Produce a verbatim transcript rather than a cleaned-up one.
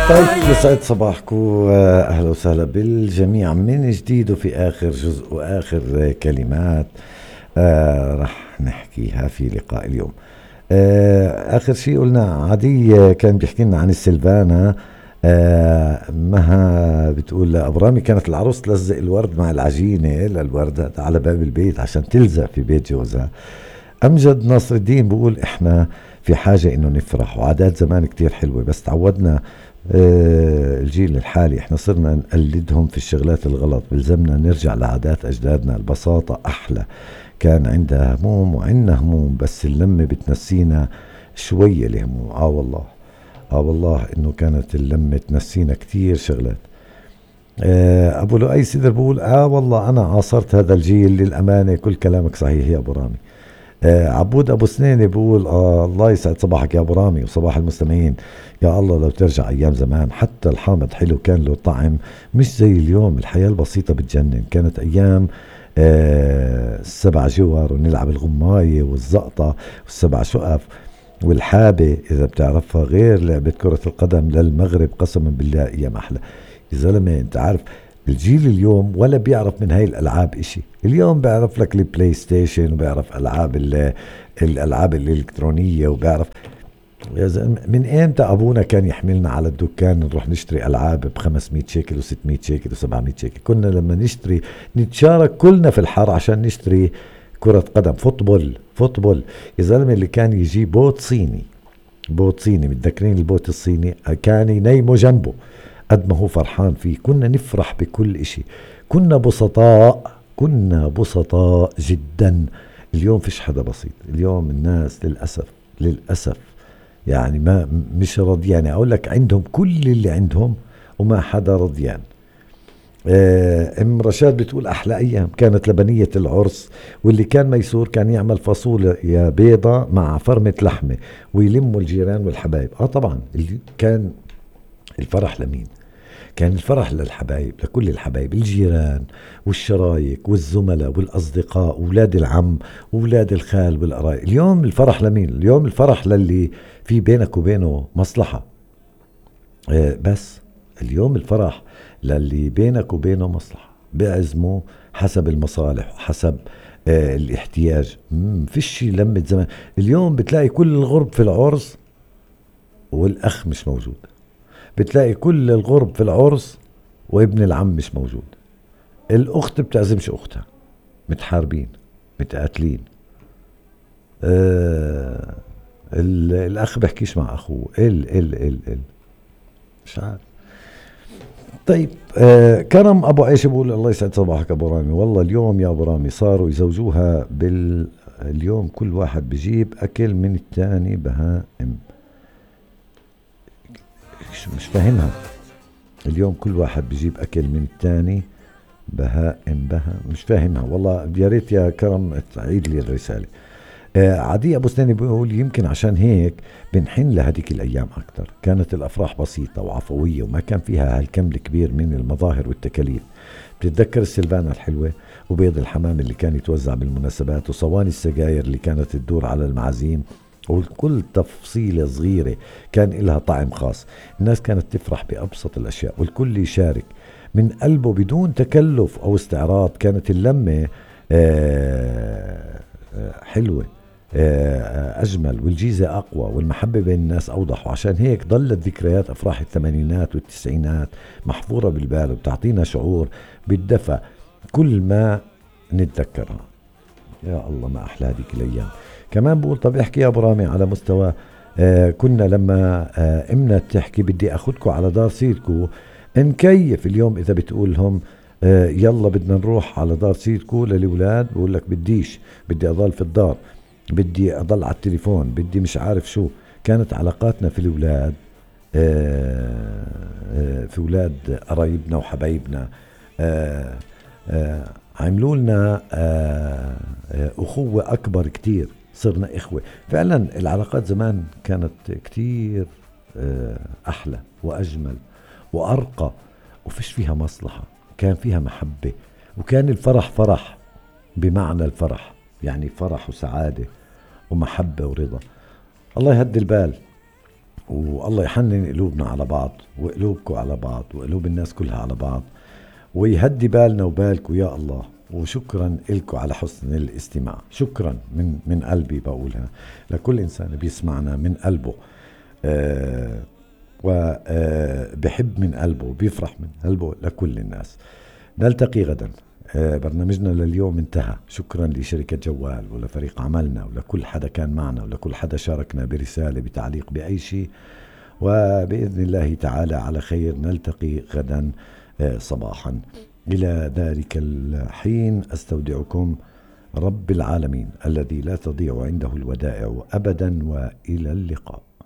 طيب يسعد صباحكم، أهلا وسهلا بالجميع من جديد وفي آخر جزء وآخر كلمات آه رح نحكيها في لقاء اليوم. آه آخر شيء قلنا عادي كان بيحكي لنا عن السلفانا. آه مها بتقول أبرامي كانت العروس تلزق الورد مع العجينة للورد على باب البيت عشان تلزق في بيت جوزها. أمجد ناصر الدين بقول إحنا في حاجة إنه نفرح، وعادات زمان كتير حلوة بس تعودنا آه الجيل الحالي إحنا صرنا نقلدهم في الشغلات الغلط، بلزمنا نرجع لعادات أجدادنا. البساطة أحلى، كان عندها هموم وعندنا هموم بس اللمة بتنسينا شوية الهموم. آه والله آه والله إنه كانت اللمة تنسينا كتير شغلات. آه أبو لؤي سيدر بقول آه والله أنا عاصرت هذا الجيل للأمانة، كل كلامك صحيح يا أبو رامي. آه عبود ابو سنيني بقول آه الله يسعد صباحك يا ابو رامي وصباح المستمعين. يا الله لو ترجع ايام زمان، حتى الحامض حلو كان له طعم مش زي اليوم. الحياة البسيطة بتجنن. كانت ايام آه السبع جوار ونلعب الغماية والزقطة والسبع شقف والحابة اذا بتعرفها، غير لعبة كرة القدم للمغرب. قسما بالله ايام احلى يا زلمة. انت عارف الجيل اليوم ولا بيعرف من هاي الألعاب إشي. اليوم بيعرف لك البلاي ستيشن وبيعرف ألعاب الألعاب الإلكترونية وبيعرف. من إمتى أبونا كان يحملنا على الدكان نروح نشتري ألعاب بخمسمية شيكل وستمية شيكل وسبعمية شيكل؟ كنا لما نشتري نتشارك كلنا في الحر عشان نشتري كرة قدم فوتبول فوتبول يا زلمة. اللي كان يجي بوت صيني بوت صيني متذكرين البوت الصيني؟ كان ينيمه جنبه قد ما هو فرحان فيه. كنا نفرح بكل اشي، كنا بسطاء كنا بسطاء جدا. اليوم فيش حدا بسيط. اليوم الناس للأسف للأسف يعني ما مش رضيان. يعني اقول لك عندهم كل اللي عندهم وما حدا رضيان. ام رشاد بتقول احلى ايام كانت لبنية العرس، واللي كان ميسور كان يعمل فاصوليا بيضة مع فرمة لحمة ويلموا الجيران والحبايب. اه طبعا اللي كان الفرح لمين؟ كان الفرح للحبايب، لكل الحبايب، الجيران والشرايك والزملاء والأصدقاء وولاد العم وولاد الخال والقرايب. اليوم الفرح لمين؟ اليوم الفرح للي في بينك وبينه مصلحة. آه بس اليوم الفرح للي بينك وبينه مصلحة، بيعزموا حسب المصالح وحسب آه الاحتياج. فيش لمة زمان. اليوم بتلاقي كل الغرب في العرس والأخ مش موجود، بتلاقي كل الغرب في العرس وابن العم مش موجود، الأخت بتعزمش أختها، متحاربين متقاتلين، آه الأخ بحكيش مع أخوه، ال ال ال ال مش عارف. طيب آه كرم أبو عيش بقول الله يسعد صباحك أبو رامي. والله اليوم يا أبو رامي صاروا يزوجوها بال اليوم كل واحد بيجيب أكل من الثاني بهائم. مش فاهمها. اليوم كل واحد بيجيب أكل من الثاني بهائم بها. مش فاهمها والله. يا ريت يا كرم تعيد لي الرسالة. آه عدي أبو سناني بيقول يمكن عشان هيك بنحن لهذيك الأيام أكتر. كانت الأفراح بسيطة وعفوية وما كان فيها هالكم الكبير من المظاهر والتكاليف. بتتذكر السلفانة الحلوة وبيض الحمام اللي كان يتوزع بالمناسبات وصواني السجاير اللي كانت تدور على المعازيم، وكل تفصيلة صغيرة كان لها طعم خاص. الناس كانت تفرح بأبسط الأشياء والكل يشارك من قلبه بدون تكلف أو استعراض. كانت اللمة آه حلوة آه أجمل والجيزة أقوى والمحبة بين الناس أوضح، وعشان هيك ظلت ذكريات أفراح الثمانينات والتسعينات محفورة بالبال وبتعطينا شعور بالدفء كل ما نتذكرها. يا الله ما أحلى هذيك الأيام. كمان بقول طب احكي يا ابو رامي على مستوى آه كنا لما آه امنا تحكي بدي اخدكم على دار سيدكو نكيف. اليوم اذا بتقولهم آه يلا بدنا نروح على دار سيدكو للولاد بقول لك بديش، بدي اضل في الدار، بدي اضل على التليفون، بدي مش عارف شو. كانت علاقاتنا في الولاد آه آه في ولاد قرايبنا وحبايبنا آه آه عملوا لنا آه آه أخوة أكبر كتير. صرنا إخوة فعلا. العلاقات زمان كانت كتير آه أحلى وأجمل وأرقى وفيش فيها مصلحة. كان فيها محبة وكان الفرح فرح بمعنى الفرح، يعني فرح وسعادة ومحبة ورضا. الله يهدي البال والله يحنن قلوبنا على بعض وقلوبكم على بعض وقلوب الناس كلها على بعض، ويهدي بالنا وبالكم يا الله. وشكرا لكم على حسن الاستماع. شكرا من من قلبي بقولها لكل إنسان بيسمعنا من قلبه، أه وبحب من قلبه، بيفرح من قلبه لكل الناس. نلتقي غدا. أه برنامجنا لليوم انتهى. شكرا لشركة جوال ولفريق عملنا ولكل حدا كان معنا ولكل حدا شاركنا برسالة بتعليق بأي شيء، وبإذن الله تعالى على خير نلتقي غدا صباحا. إلى ذلك الحين أستودعكم رب العالمين الذي لا تضيع عنده الودائع أبدا، وإلى اللقاء.